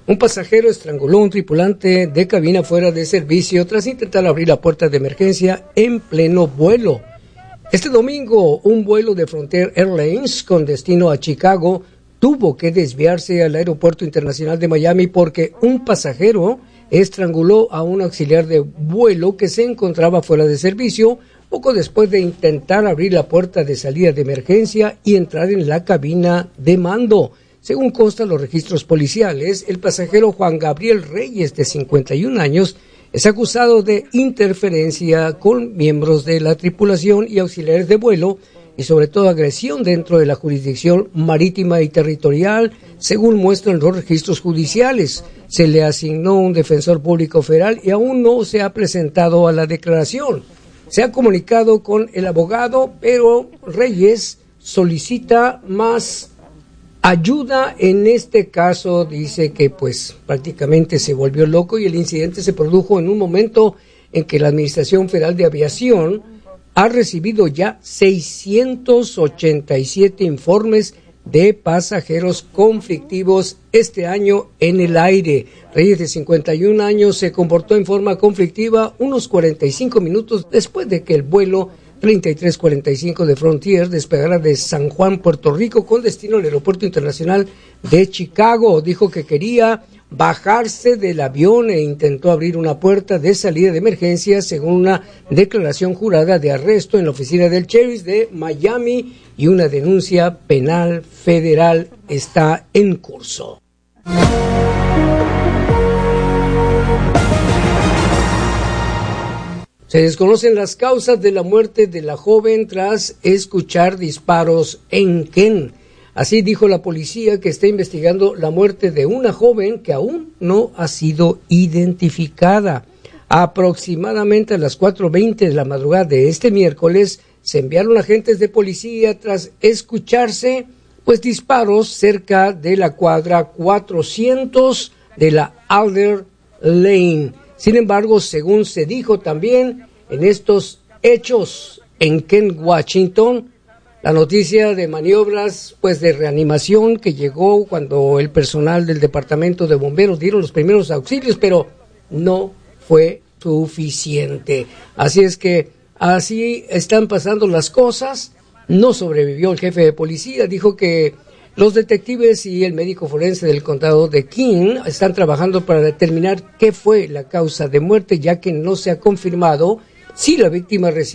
Un pasajero estranguló a un tripulante de cabina fuera de servicio tras intentar abrir la puerta de emergencia en pleno vuelo. Este domingo, un vuelo de Frontier Airlines con destino a Chicago tuvo que desviarse al Aeropuerto Internacional de Miami porque un pasajero estranguló a un auxiliar de vuelo que se encontraba fuera de servicio poco después de intentar abrir la puerta de salida de emergencia y entrar en la cabina de mando. Según constan los registros policiales, el pasajero Juan Gabriel Reyes, de 51 años, es acusado de interferencia con miembros de la tripulación y auxiliares de vuelo y sobre todo agresión dentro de la jurisdicción marítima y territorial, según muestran los registros judiciales. Se le asignó un defensor público federal y aún no se ha presentado a la declaración. Se ha comunicado con el abogado, pero Reyes solicita más ayuda en este caso. Dice que pues prácticamente se volvió loco y el incidente se produjo en un momento en que la Administración Federal de Aviación ha recibido ya 687 informes de pasajeros conflictivos este año en el aire. Reyes, de 51 años, se comportó en forma conflictiva unos 45 minutos después de que el vuelo 3345 de Frontier despegara de San Juan, Puerto Rico, con destino al Aeropuerto Internacional de Chicago. Dijo que quería bajarse del avión e intentó abrir una puerta de salida de emergencia, según una declaración jurada de arresto en la oficina del sheriff de Miami, y una denuncia penal federal está en curso. Se desconocen las causas de la muerte de la joven tras escuchar disparos en Kent. Así dijo la policía, que está investigando la muerte de una joven que aún no ha sido identificada. Aproximadamente a las 4:20 de la madrugada de este miércoles se enviaron agentes de policía tras escucharse disparos cerca de la cuadra 400 de la Alder Lane. Sin embargo, según se dijo también en estos hechos en Kent, Washington, la noticia de maniobras de reanimación que llegó cuando el personal del departamento de bomberos dieron los primeros auxilios, pero no fue suficiente. Así es que así están pasando las cosas. No sobrevivió el jefe de policía. Dijo que los detectives y el médico forense del condado de King están trabajando para determinar qué fue la causa de muerte, ya que no se ha confirmado si la víctima recibió